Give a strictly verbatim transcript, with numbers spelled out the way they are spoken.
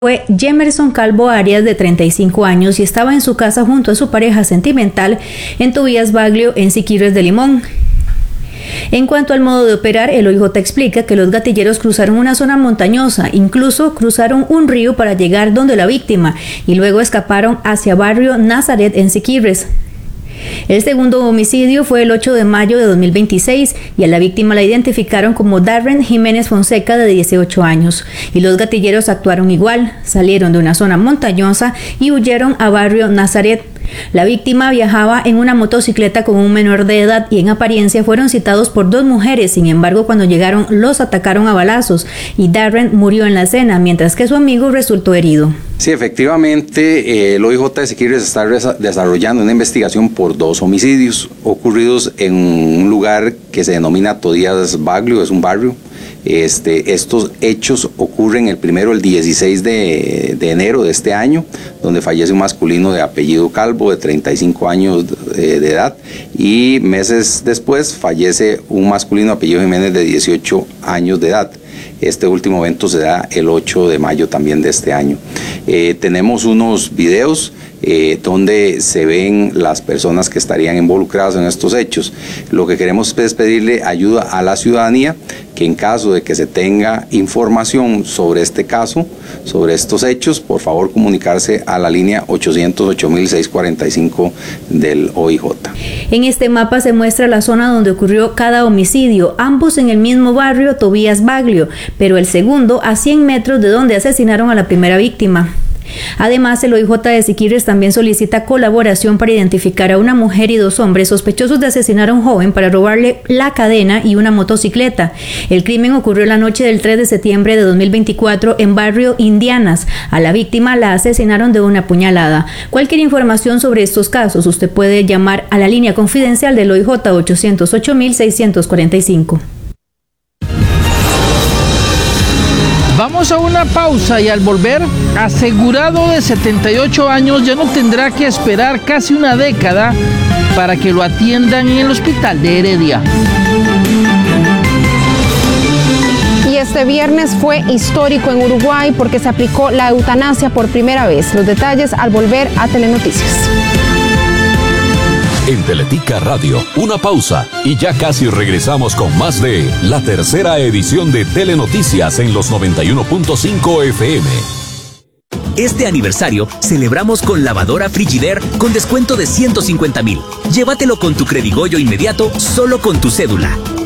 Fue Jemerson Calvo Arias, de treinta y cinco años, y estaba en su casa junto a su pareja sentimental en Tobías Baglio, en Siquirres de Limón. En cuanto al modo de operar, el O I J explica que los gatilleros cruzaron una zona montañosa, incluso cruzaron un río para llegar donde la víctima, y luego escaparon hacia barrio Nazaret en Siquirres. El segundo homicidio fue el ocho de mayo de dos mil veintiséis y a la víctima la identificaron como Darren Jiménez Fonseca, de dieciocho años, y los gatilleros actuaron igual, salieron de una zona montañosa y huyeron a barrio Nazaret. La víctima viajaba en una motocicleta con un menor de edad y en apariencia fueron citados por dos mujeres. Sin embargo, cuando llegaron los atacaron a balazos y Darren murió en la escena, mientras que su amigo resultó herido. Sí, efectivamente, eh, el O I J de Siquirres está desarrollando una investigación por dos homicidios ocurridos en un lugar que se denomina Tobías Baglio, es un barrio. Este, estos hechos ocurren el primero, el dieciséis de, de enero de este año, donde fallece un masculino de apellido Calvo, de treinta y cinco años de, de edad, y meses después fallece un masculino de apellido Jiménez, de dieciocho años de edad. Este último evento se da el ocho de mayo también de este año. Eh, tenemos unos videos eh, donde se ven las personas que estarían involucradas en estos hechos. Lo que queremos es pedirle ayuda a la ciudadanía, que en caso de que se tenga información sobre este caso, sobre estos hechos, por favor comunicarse a la línea ochocientos ocho mil seiscientos cuarenta y cinco del O I J. En este mapa se muestra la zona donde ocurrió cada homicidio, ambos en el mismo barrio Tobías Baglio, pero el segundo a cien metros de donde asesinaron a la primera víctima. Además, el O I J de Siquirres también solicita colaboración para identificar a una mujer y dos hombres sospechosos de asesinar a un joven para robarle la cadena y una motocicleta. El crimen ocurrió la noche del tres de septiembre de dos mil veinticuatro en barrio Indianas. A la víctima la asesinaron de una puñalada. Cualquier información sobre estos casos, usted puede llamar a la línea confidencial del O I J ochocientos ocho mil seiscientos cuarenta y cinco. Vamos a una pausa y al volver, asegurado de setenta y ocho años ya no tendrá que esperar casi una década para que lo atiendan en el hospital de Heredia. Y este viernes fue histórico en Uruguay porque se aplicó la eutanasia por primera vez. Los detalles al volver a Telenoticias. En Teletica Radio, una pausa y ya casi regresamos con más de la tercera edición de Telenoticias en los noventa y uno punto cinco F M. Este aniversario celebramos con lavadora Frigidaire con descuento de ciento cincuenta mil. Llévatelo con tu credigoyo inmediato solo con tu cédula.